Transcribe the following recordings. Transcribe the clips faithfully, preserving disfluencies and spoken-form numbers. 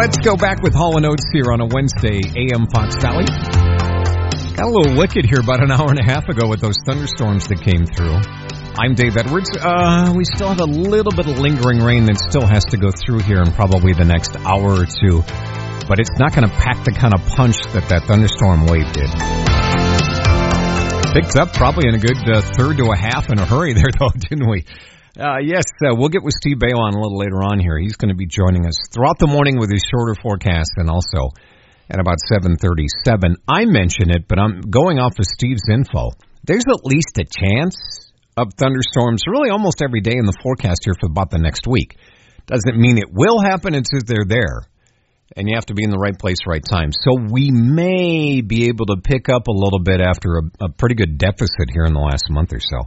Let's go back with Hall and Oates here on a Wednesday, A M Fox Valley. Got a little wicked here about an hour and a half ago with those thunderstorms that came through. I'm Dave Edwards. Uh, we still have a little bit of lingering rain that still has to go through here in probably the next hour or two. But it's not going to pack the kind of punch that that thunderstorm wave did. Picked up probably in a good uh, third to a half in a hurry there, though, didn't we? Uh, yes, uh, we'll get with Steve Bailon a little later on here. He's going to be joining us throughout the morning with his shorter forecast and also at about seven thirty-seven. I mention it, but I'm going off of Steve's info. There's at least a chance of thunderstorms really almost every day in the forecast here for about the next week. Doesn't mean it will happen, it's just they're there. And you have to be in the right place, right time. So we may be able to pick up a little bit after a, a pretty good deficit here in the last month or so.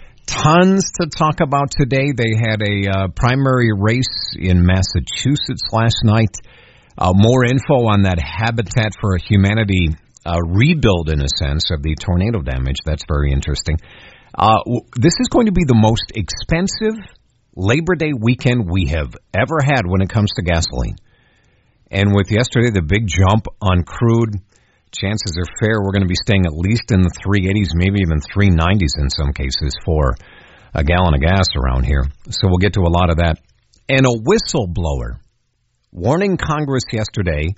Tons to talk about today. They had a uh, primary race in Massachusetts last night. Uh, more info on that Habitat for Humanity uh, rebuild, in a sense, of the tornado damage. That's very interesting. Uh, this is going to be the most expensive Labor Day weekend we have ever had when it comes to gasoline. And with yesterday, the big jump on crude, chances are fair we're going to be staying at least in the three eighties, maybe even three nineties in some cases for a gallon of gas around here. So we'll get to a lot of that. And a whistleblower warning Congress yesterday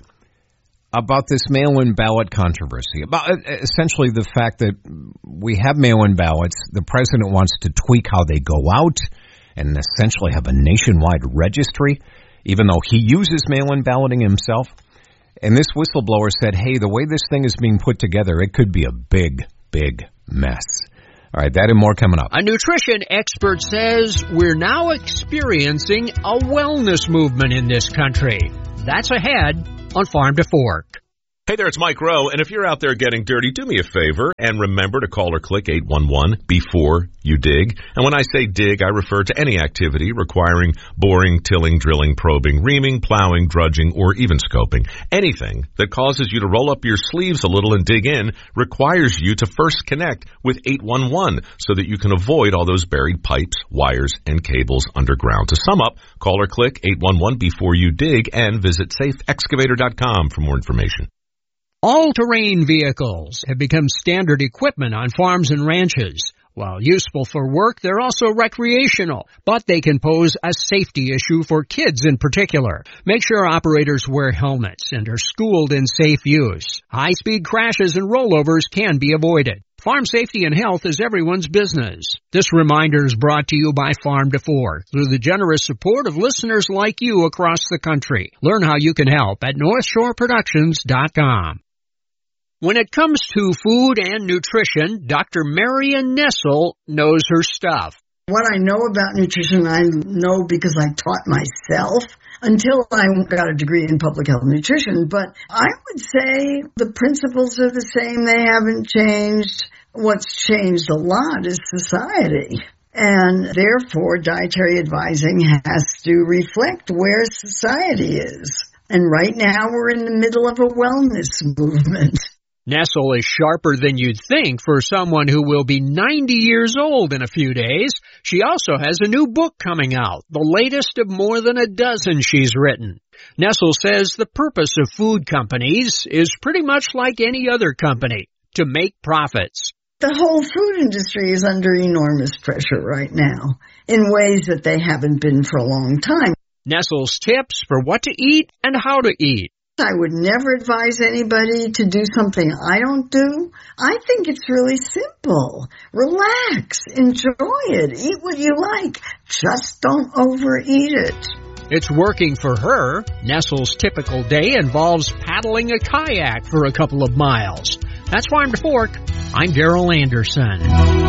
about this mail-in ballot controversy, about essentially the fact that we have mail-in ballots. The president wants to tweak how they go out and essentially have a nationwide registry, even though he uses mail-in balloting himself. And this whistleblower said, hey, the way this thing is being put together, it could be a big, big mess. All right, that and more coming up. A nutrition expert says we're now experiencing a wellness movement in this country. That's ahead on Farm to Fork. Hey there, it's Mike Rowe, and if you're out there getting dirty, do me a favor and remember to call or click eight one one before you dig. And when I say dig, I refer to any activity requiring boring, tilling, drilling, probing, reaming, plowing, drudging, or even scoping. Anything that causes you to roll up your sleeves a little and dig in requires you to first connect with eight one one so that you can avoid all those buried pipes, wires, and cables underground. To sum up, call or click eight one one before you dig and visit safe excavator dot com for more information. All-terrain vehicles have become standard equipment on farms and ranches. While useful for work, they're also recreational, but they can pose a safety issue for kids in particular. Make sure operators wear helmets and are schooled in safe use. High-speed crashes and rollovers can be avoided. Farm safety and health is everyone's business. This reminder is brought to you by Farm to Fork through the generous support of listeners like you across the country. Learn how you can help at north shore productions dot com. When it comes to food and nutrition, Doctor Marion Nessel knows her stuff. What I know about nutrition, I know because I taught myself until I got a degree in public health nutrition. But I would say the principles are the same. They haven't changed. What's changed a lot is society. And therefore, dietary advising has to reflect where society is. And right now, we're in the middle of a wellness movement. Nessel is sharper than you'd think for someone who will be ninety years old in a few days. She also has a new book coming out, the latest of more than a dozen she's written. Nessel says the purpose of food companies is pretty much like any other company, to make profits. The whole food industry is under enormous pressure right now in ways that they haven't been for a long time. Nessel's tips for what to eat and how to eat. I would never advise anybody to do something I don't do. I think it's really simple. Relax. Enjoy it. Eat what you like. Just don't overeat it. It's working for her. Nessel's typical day involves paddling a kayak for a couple of miles. That's Farm to Fork. I'm Daryl Anderson.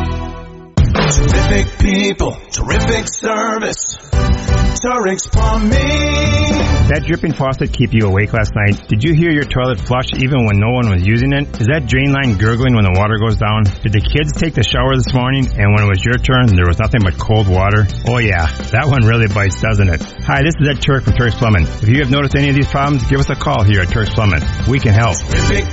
Terrific people, terrific service. Turex Plumbing. That dripping faucet keep you awake last night? Did you hear your toilet flush even when no one was using it? Is that drain line gurgling when the water goes down? Did the kids take the shower this morning and when it was your turn, there was nothing but cold water? Oh yeah, that one really bites, doesn't it? Hi, this is Ed Turk from Turex Plumbing. If you have noticed any of these problems, give us a call here at Turex Plumbing. We can help. Terrific